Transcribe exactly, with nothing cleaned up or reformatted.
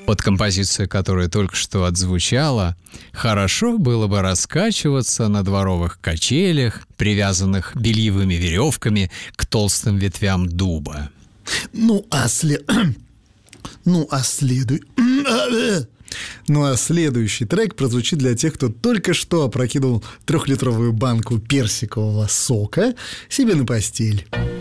Под композицию, которая только что отзвучала, хорошо было бы раскачиваться на дворовых качелях, привязанных бельевыми веревками к толстым ветвям дуба. Ну, а след... ну, а следуй... Ну, а следующий трек прозвучит для тех, кто только что опрокинул трехлитровую банку персикового сока себе на постель.